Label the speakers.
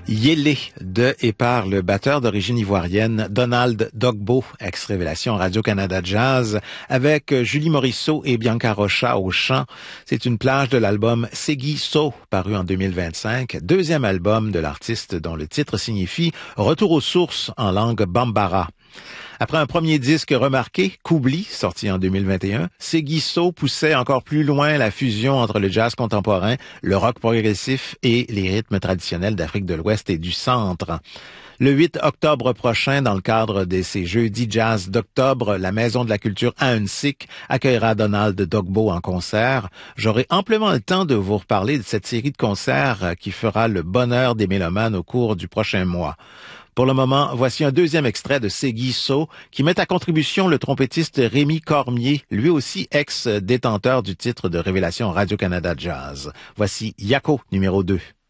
Speaker 1: Yélé de et par le batteur d'origine ivoirienne Donald Dogbo, ex-révélation Radio-Canada Jazz, avec Julie Morisseau et Bianca Rocha au chant. C'est une plage de l'album Segui So, paru en 2025, deuxième album de l'artiste dont le titre signifie « Retour aux sources » en langue bambara. Après un premier disque remarqué, Koubli, sorti en 2021, Segui So poussait encore plus loin la fusion entre le jazz contemporain, le rock progressif et les rythmes traditionnels d'Afrique de l'Ouest et du Centre. Le 8 octobre prochain, dans le cadre de ces Jeudis Jazz d'octobre, la Maison de la Culture à Ahuntsic accueillera Donald Dogbo en concert. J'aurai amplement le temps de vous reparler de cette série de concerts qui fera le bonheur des mélomanes au cours du prochain mois. Pour le moment, voici un deuxième extrait de Segui So qui met à contribution le trompettiste Rémi Cormier, lui aussi ex-détenteur du titre de révélation Radio-Canada Jazz. Voici Yako numéro 2.